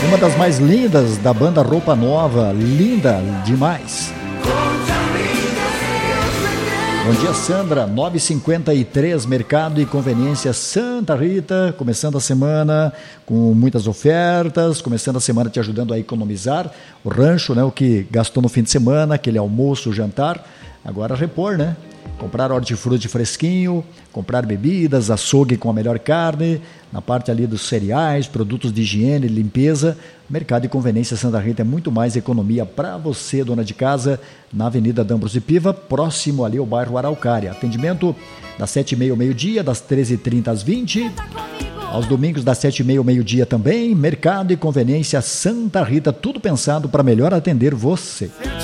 Uma das mais lindas da banda Roupa Nova, linda demais. Bom dia, Sandra, 9h53, Mercado e Conveniência Santa Rita, começando a semana com muitas ofertas, começando a semana te ajudando a economizar o rancho, né, o que gastou no fim de semana, aquele almoço, jantar, agora repor, né? Comprar hortifruti fresquinho, comprar bebidas, açougue com a melhor carne, na parte ali dos cereais, produtos de higiene e limpeza. Mercado e Conveniência Santa Rita é muito mais economia para você, dona de casa, na Avenida D'Ambrosio Piva, próximo ali ao bairro Araucária. Atendimento das 7h30 ao meio-dia, das 13h30 às 20h. Aos domingos das 7h30 ao meio-dia também. Mercado e Conveniência Santa Rita, tudo pensado para melhor atender você.